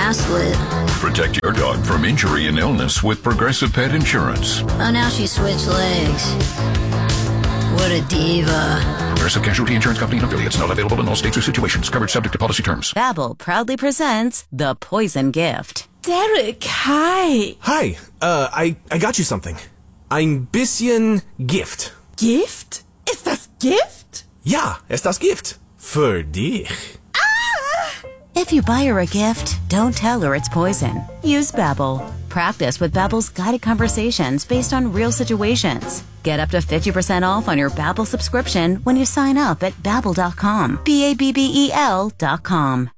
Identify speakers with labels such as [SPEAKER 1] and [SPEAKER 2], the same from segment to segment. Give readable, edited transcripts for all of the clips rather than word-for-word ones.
[SPEAKER 1] last lit.
[SPEAKER 2] Protect your dog from injury and illness with Progressive Pet Insurance.
[SPEAKER 1] Oh, now she switched legs. What a diva.
[SPEAKER 2] Progressive Casualty Insurance Company and affiliates. Not available in all states or situations. Coverage subject to policy terms.
[SPEAKER 3] Babbel proudly presents The Poison Gift.
[SPEAKER 4] Derek, hi.
[SPEAKER 5] Hi, I got you something. Ein bisschen Gift.
[SPEAKER 4] Gift? Ist das Gift?
[SPEAKER 5] Ja, ist das Gift. Für dich.
[SPEAKER 3] If you buy her a gift, don't tell her it's poison. Use Babbel. Practice with Babbel's guided conversations based on real situations. Get up to 50% off on your Babbel subscription when you sign up at Babbel.com. Babbel.com.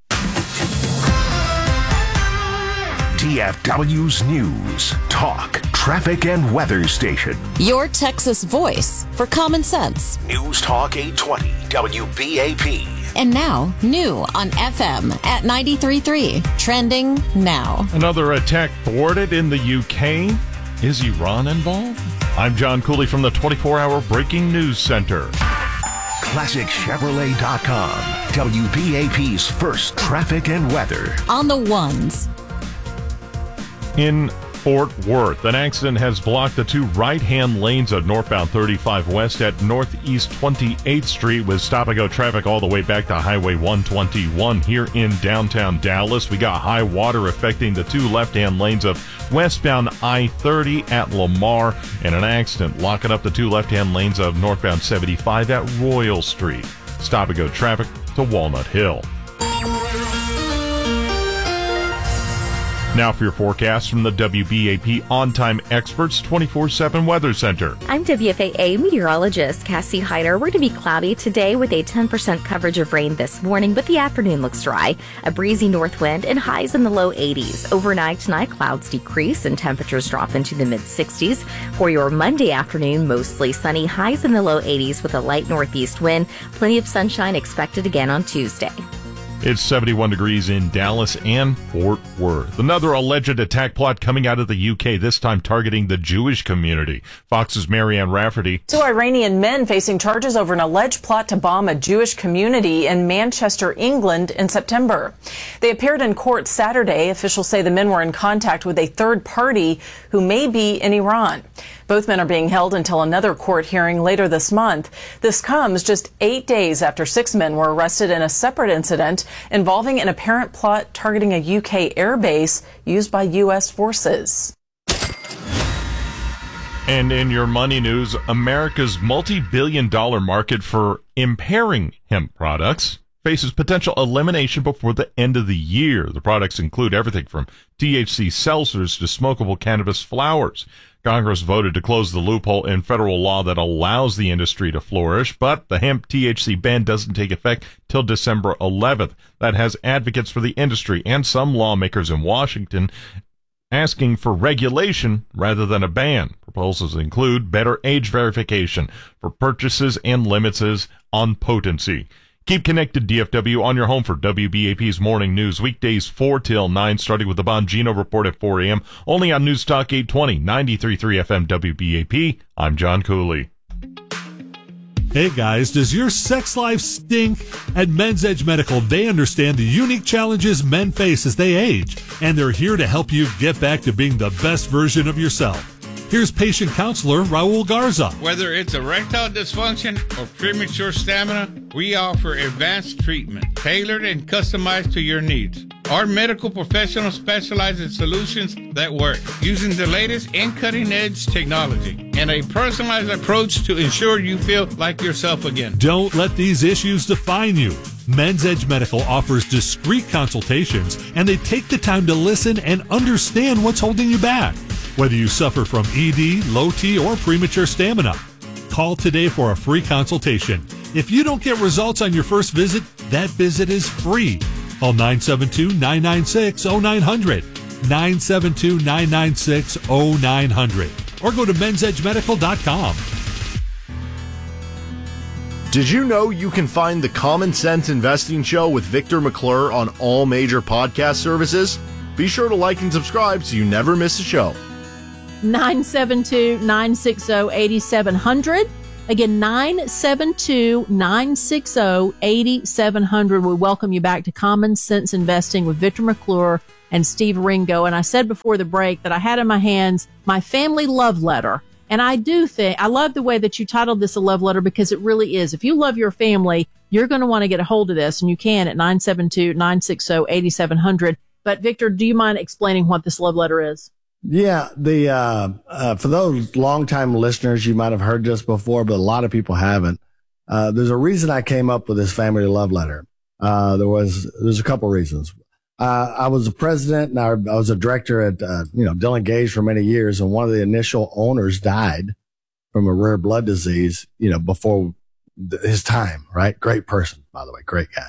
[SPEAKER 6] DFW's News, Talk, Traffic, and Weather Station.
[SPEAKER 7] Your Texas voice for common sense.
[SPEAKER 6] News Talk 820, WBAP.
[SPEAKER 7] And now, new on FM at 93.3. Trending now.
[SPEAKER 8] Another attack thwarted in the UK. Is Iran involved? I'm John Cooley from the 24-hour Breaking News Center.
[SPEAKER 6] ClassicChevrolet.com. WBAP's first traffic and weather.
[SPEAKER 7] On the ones.
[SPEAKER 8] In Fort Worth, an accident has blocked the two right-hand lanes of northbound 35 West at Northeast 28th Street with stop-and-go traffic all the way back to Highway 121 here in downtown Dallas. We got high water affecting the two left-hand lanes of westbound I-30 at Lamar and an accident locking up the two left-hand lanes of northbound 75 at Royal Street. Stop-and-go traffic to Walnut Hill. Now for your forecast from the WBAP On-Time Experts 24/7 Weather Center.
[SPEAKER 9] I'm WFAA meteorologist Cassie Hyder. We're going to be cloudy today with a 10% coverage of rain this morning, but the afternoon looks dry. A breezy north wind and highs in the low 80s. Overnight tonight, clouds decrease and temperatures drop into the mid-60s. For your Monday afternoon, mostly sunny, highs in the low 80s with a light northeast wind. Plenty of sunshine expected again on Tuesday.
[SPEAKER 8] It's 71 degrees in Dallas and Fort Worth. Another alleged attack plot coming out of the UK, this time targeting the Jewish community. Fox's Marianne Rafferty.
[SPEAKER 10] Two Iranian men facing charges over an alleged plot to bomb a Jewish community in Manchester, England in September. They appeared in court Saturday. Officials say the men were in contact with a third party who may be in Iran. Both men are being held until another court hearing later this month. This comes just 8 days after 6 men were arrested in a separate incident involving an apparent plot targeting a UK airbase used by U.S. forces.
[SPEAKER 8] And in your money news, America's multi-billion-dollar market for impairing hemp products faces potential elimination before the end of the year. The products include everything from THC seltzers to smokable cannabis flowers. Congress voted to close the loophole in federal law that allows the industry to flourish, but the hemp THC ban doesn't take effect till December 11th. That has advocates for the industry and some lawmakers in Washington asking for regulation rather than a ban. Proposals include better age verification for purchases and limits on potency. Keep connected, DFW, on your home for WBAP's Morning News, weekdays 4 till 9, starting with the Bongino Report at 4 a.m., only on News Talk 820, 93.3 FM WBAP. I'm John Cooley.
[SPEAKER 11] Hey guys, does your sex life stink? At Men's Edge Medical, they understand the unique challenges men face as they age, and they're here to help you get back to being the best version of yourself. Here's patient counselor Raul Garza.
[SPEAKER 12] Whether it's erectile dysfunction or premature stamina, we offer advanced treatment tailored and customized to your needs. Our medical professionals specialize in solutions that work using the latest and cutting-edge technology and a personalized approach to ensure you feel like yourself again.
[SPEAKER 11] Don't let these issues define you. Men's Edge Medical offers discreet consultations, and they take the time to listen and understand what's holding you back. Whether you suffer from ED, low T, or premature stamina, call today for a free consultation. If you don't get results on your first visit, that visit is free. Call 972-996-0900, 972-996-0900, or go to mensedgemedical.com.
[SPEAKER 13] Did you know you can find the Common Sense Investing Show with Victor McClure on all major podcast services? Be sure to like and subscribe so you never miss a show.
[SPEAKER 4] 972-960-8700,
[SPEAKER 14] Again, 972-960-8700. We welcome you back to Common Sense Investing with Victor McClure and Steve Ringo. And I said before the break that I had in my hands my family love letter. And I do think, I love the way that you titled this a love letter, because it really is. If you love your family, you're going to want to get a hold of this, and you can at 972-960-8700. But Victor, do you mind explaining what this love letter is?
[SPEAKER 15] Yeah, for those longtime listeners, you might have heard this before, but a lot of people haven't. There's a reason I came up with this family love letter. There's a couple reasons. I was a president and I was a director at, Dillon Gage for many years. And one of the initial owners died from a rare blood disease, before his time, right? Great person, by the way, great guy.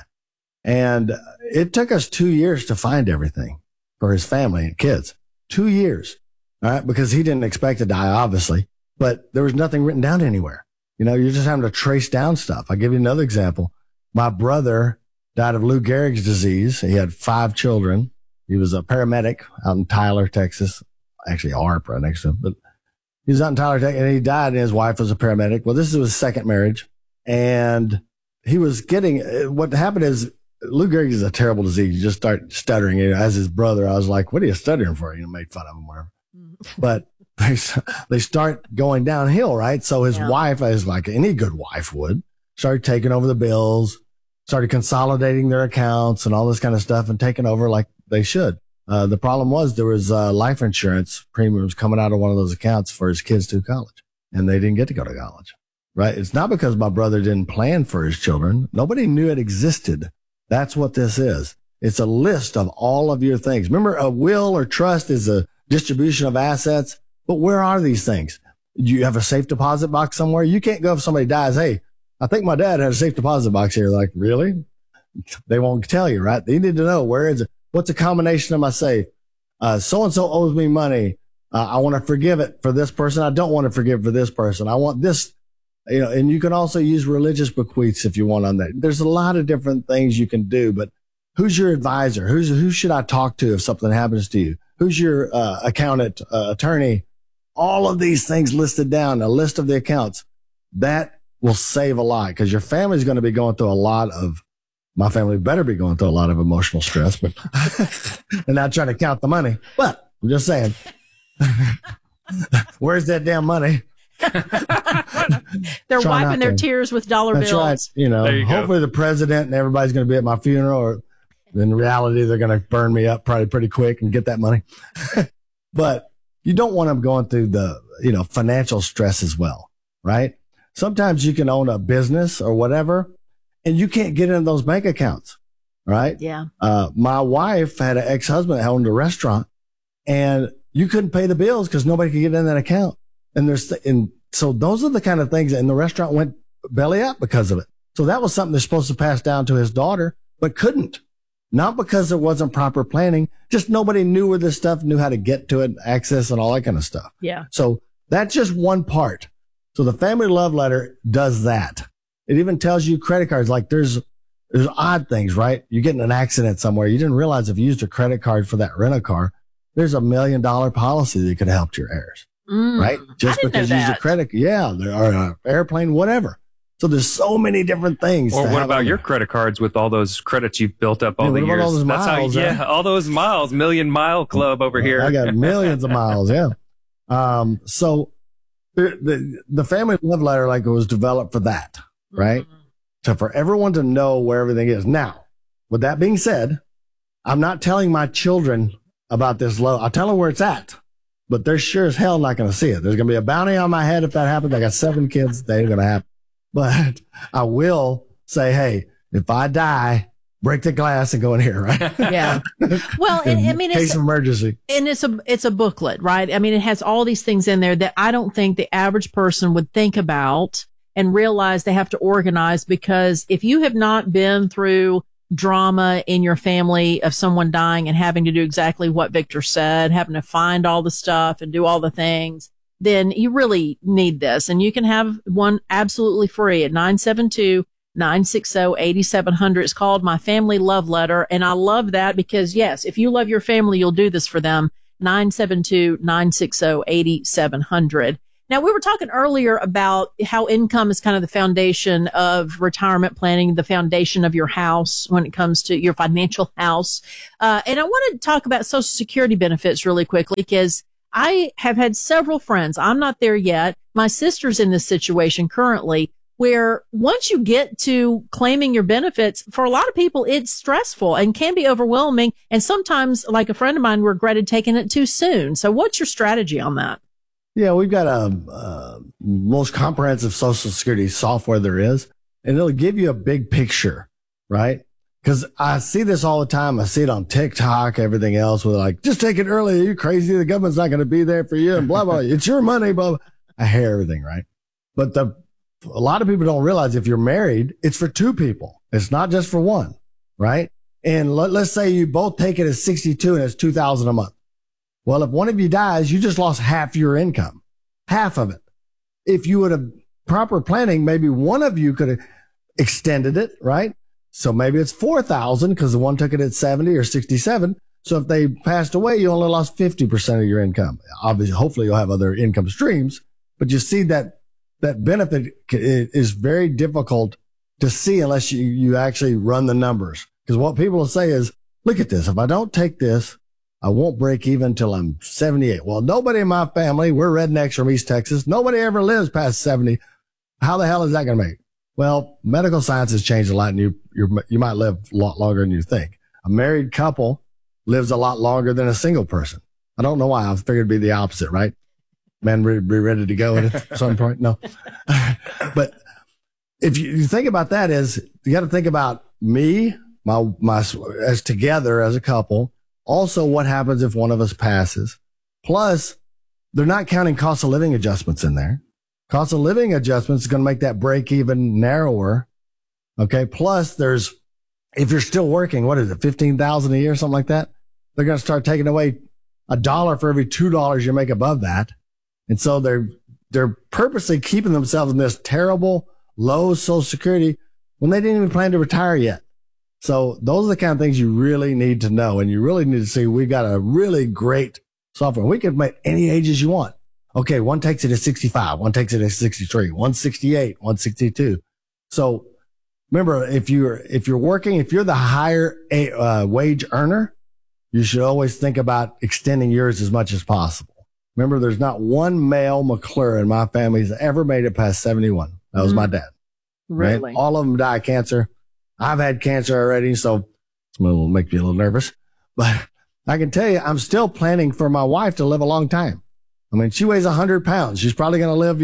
[SPEAKER 15] And it took us 2 years to find everything for his family and kids. 2 years, all right? Because he didn't expect to die, obviously, but there was nothing written down anywhere. You're just having to trace down stuff. I'll give you another example. My brother died of Lou Gehrig's disease. He had 5 children. He was a paramedic out in Tyler, Texas. Actually, ARP right next to him, but he was out in Tyler, Texas, and he died, and his wife was a paramedic. Well, this is his second marriage, and he was getting, what happened is, Lou Gehrig is a terrible disease. You just start stuttering. As his brother, I was like, what are you stuttering for? Made fun of him, whatever. But they start going downhill, right? So his wife, as like any good wife would, started taking over the bills, started consolidating their accounts and all this kind of stuff, and taking over like they should. The problem was there was life insurance premiums coming out of one of those accounts for his kids to college, and they didn't get to go to college, right? It's not because my brother didn't plan for his children. Nobody knew it existed. That's what this is. It's a list of all of your things. Remember, a will or trust is a distribution of assets, but where are these things? You have a safe deposit box somewhere. You can't go if somebody dies. Hey, I think my dad had a safe deposit box here. Like, really? They won't tell you, right? They need to know, where is it? What's a combination of my safe? So-and-so owes me money. I want to forgive it for this person. I don't want to forgive for this person. I want this, and you can also use religious bequeaths if you want on that. There's a lot of different things you can do, but who's your advisor? Who should I talk to if something happens to you? Who's your accountant, attorney? All of these things listed down, a list of the accounts. That will save a lot, because your family's going to be going through my family better be going through a lot of emotional stress, but and not trying to count the money. But I'm just saying, where's that damn money?
[SPEAKER 14] They're wiping their tears with dollar
[SPEAKER 15] bills. That's right. Hopefully the president and everybody's going to be at my funeral, or in reality, they're going to burn me up probably pretty quick and get that money. But you don't want them going through the, financial stress as well, right? Sometimes you can own a business or whatever, and you can't get into those bank accounts, right?
[SPEAKER 14] Yeah.
[SPEAKER 15] My wife had an ex-husband that owned a restaurant, and you couldn't pay the bills because nobody could get in that account. And so those are the kind of things, and the restaurant went belly up because of it. So that was something they're supposed to pass down to his daughter, but couldn't. Not because there wasn't proper planning, just nobody knew where this stuff, knew how to get to it, access, and all that kind of stuff.
[SPEAKER 14] Yeah.
[SPEAKER 15] So that's just one part. So the family love letter does that. It even tells you credit cards. Like there's odd things, right? You get in an accident somewhere. You didn't realize if you used a credit card for that rental car, there's $1 million policy that could help your heirs, right? Just because you used a credit, or an airplane, whatever. So there's so many different things.
[SPEAKER 16] Or what about your credit cards with all those credits you've built up all the years?
[SPEAKER 15] All those miles,
[SPEAKER 16] all those miles, Million Mile Club over here.
[SPEAKER 15] I got millions of miles, yeah. So the family love letter, like, it was developed for that, right? So for everyone to know where everything is. Now, with that being said, I'm not telling my children about this love. I'll tell them where it's at, but they're sure as hell not going to see it. There's going to be a bounty on my head if that happens. I got 7 kids. That ain't going to happen. But I will say, hey, if I die, break the glass and go in here, right?
[SPEAKER 14] Yeah. Well,
[SPEAKER 15] in case of emergency.
[SPEAKER 14] And it's a booklet, right? I mean, it has all these things in there that I don't think the average person would think about and realize they have to organize, because if you have not been through drama in your family of someone dying and having to do exactly what Victor said, having to find all the stuff and do all the things, then you really need this. And you can have one absolutely free at 972-960-8700. It's called My Family Love Letter. And I love that because, yes, if you love your family, you'll do this for them. 972-960-8700. Now, we were talking earlier about how income is kind of the foundation of retirement planning, the foundation of your house when it comes to your financial house. And I wanted to talk about Social Security benefits really quickly because I have had several friends. I'm not there yet. My sister's in this situation currently where once you get to claiming your benefits, for a lot of people, it's stressful and can be overwhelming. And sometimes, like a friend of mine, regretted taking it too soon. So what's your strategy on that?
[SPEAKER 15] Yeah, we've got a most comprehensive Social Security software there is, and it'll give you a big picture, right? Because I see this all the time. I see it on TikTok, everything else, with like, just take it early. Are you crazy? The government's not going to be there for you and blah, blah. It's your money, blah, blah. I hear everything, right? But a lot of people don't realize if you're married, it's for two people. It's not just for one, right? And let's say you both take it at 62 and it's $2,000 a month. Well, if one of you dies, you just lost half your income, half of it. If you would have proper planning, maybe one of you could have extended it, right? So maybe it's 4,000 because the one took it at 70 or 67. So if they passed away, you only lost 50% of your income. Obviously, hopefully you'll have other income streams, but you see that benefit is very difficult to see unless you actually run the numbers. Because what people will say is, look at this. If I don't take this, I won't break even until I'm 78. Well, nobody in my family, we're rednecks from East Texas. Nobody ever lives past 70. How the hell is that going to make? Well, medical science has changed a lot, and you might live a lot longer than you think. A married couple lives a lot longer than a single person. I don't know why. I figured it'd be the opposite, right? Men be ready to go at some point. No. But if you think about that, you got to think about me, my as together as a couple. Also, what happens if one of us passes? Plus, they're not counting cost of living adjustments in there. Cost of living adjustments is going to make that break even narrower. Okay. Plus, if you're still working, what is it, $15,000 a year, something like that? They're going to start taking away $1 for every $2 you make above that. And so they're purposely keeping themselves in this terrible low Social Security when they didn't even plan to retire yet. So those are the kind of things you really need to know. And you really need to see, we got a really great software. We can make any ages you want. Okay. One takes it at 65. One takes it at 63, 168, 162. So remember, if you're working, if you're the higher wage earner, you should always think about extending yours as much as possible. Remember, there's not one male McClure in my family has ever made it past 71. That was my dad.
[SPEAKER 14] Really?
[SPEAKER 15] Right? All of them die of cancer. I've had cancer already, so it will make me a little nervous. But I can tell you, I'm still planning for my wife to live a long time. I mean, she weighs 100 pounds. She's probably going to live,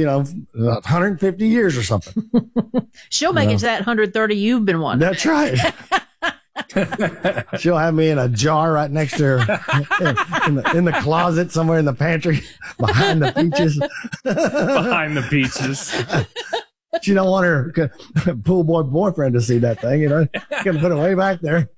[SPEAKER 15] 150 years or something.
[SPEAKER 14] She'll make it to that 130 you've been wanting.
[SPEAKER 15] That's right. She'll have me in a jar right next to her in the closet somewhere in the pantry behind the peaches.
[SPEAKER 16] Behind the peaches.
[SPEAKER 15] She don't want her pool boy boyfriend to see that thing, Gonna put it way back there.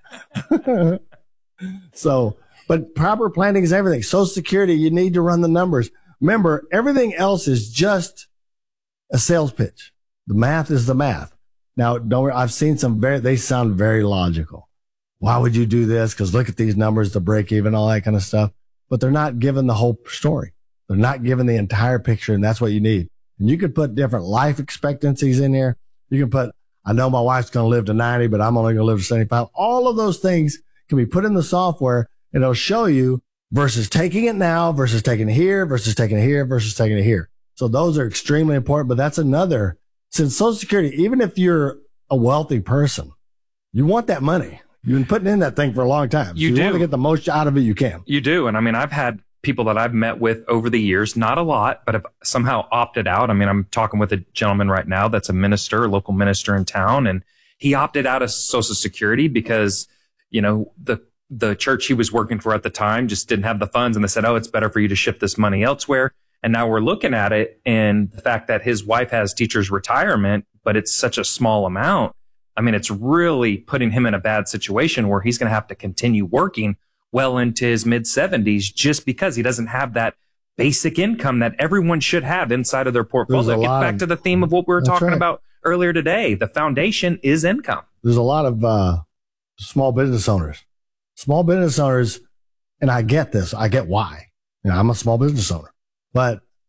[SPEAKER 15] So, but proper planning is everything. Social Security, you need to run the numbers. Remember, everything else is just a sales pitch. The math is the math. Now, I've seen they sound very logical. Why would you do this? Because look at these numbers, the break even, all that kind of stuff. But they're not given the whole story. They're not given the entire picture, and that's what you need. And you could put different life expectancies in here. You can put, I know my wife's going to live to 90, but I'm only going to live to 75. All of those things can be put in the software, and it'll show you versus taking it now, versus taking it here, versus taking it here, versus taking it here. So those are extremely important, but that's another, since Social Security, even if you're a wealthy person, you want that money. You've been putting in that thing for a long time.
[SPEAKER 16] You
[SPEAKER 15] want to get the most out of it you can.
[SPEAKER 16] You do. And I mean, I've had people that I've met with over the years, not a lot, but have somehow opted out. I mean, I'm talking with a gentleman right now that's a minister, a local minister in town, and he opted out of Social Security because, the church he was working for at the time just didn't have the funds, and they said, oh, it's better for you to shift this money elsewhere. And now we're looking at it, and the fact that his wife has teacher's retirement, but it's such a small amount. I mean, it's really putting him in a bad situation where he's going to have to continue working well into his mid 70s just because he doesn't have that basic income that everyone should have inside of their portfolio. Get back to the theme of what we were talking about earlier today. The foundation is income.
[SPEAKER 15] There's a lot of small business owners. Small business owners, and I get this. I get why. I'm a small business owner. But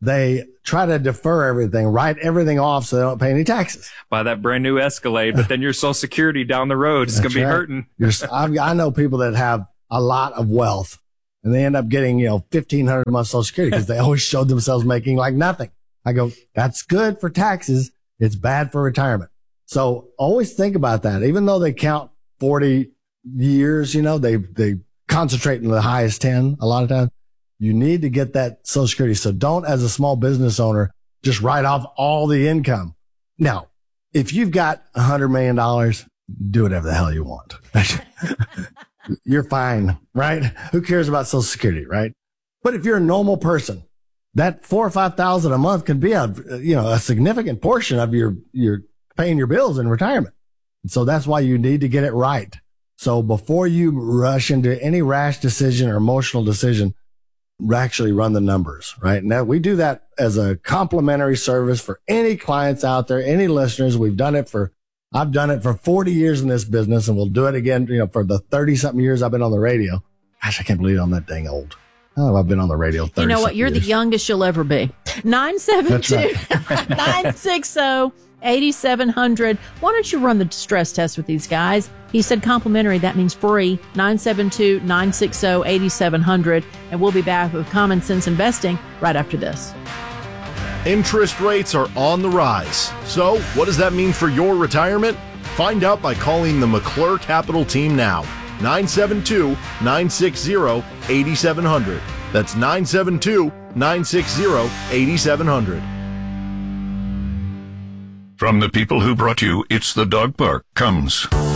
[SPEAKER 15] they try to defer everything, write everything off so they don't pay any taxes.
[SPEAKER 16] Buy that brand new Escalade, but then your Social Security down the road is going to be hurting.
[SPEAKER 15] I know people that have a lot of wealth and they end up getting, $1,500 a month Social Security because they always showed themselves making like nothing. I go, that's good for taxes. It's bad for retirement. So always think about that. Even though they count 40 years, they concentrate in the highest 10 a lot of times. You need to get that Social Security. So don't, as a small business owner, just write off all the income. Now, if you've got $100 million, do whatever the hell you want. You're fine, right? Who cares about Social Security, right? But if you're a normal person, that $4,000 or $5,000 a month can be a significant portion of your paying your bills in retirement. And so that's why you need to get it right. So before you rush into any rash decision or emotional decision, actually run the numbers, right? Now we do that as a complimentary service for any clients out there, any listeners. I've done it for 40 years in this business, and we'll do it again, for the 30 something years I've been on the radio. Gosh, I can't believe I'm that dang old. Oh, I've been on the radio 30
[SPEAKER 14] You know what? You're
[SPEAKER 15] years.
[SPEAKER 14] The youngest you'll ever be. 972-960-8700. Why don't you run the stress test with these guys? He said complimentary. That means free. 972-960-8700. And we'll be back with Common Sense Investing right after this.
[SPEAKER 13] Interest rates are on the rise. So, what does that mean for your retirement? Find out by calling the McClure Capital Team now. 972-960-8700. That's 972-960-8700.
[SPEAKER 2] From the people who brought you It's the Dog Park comes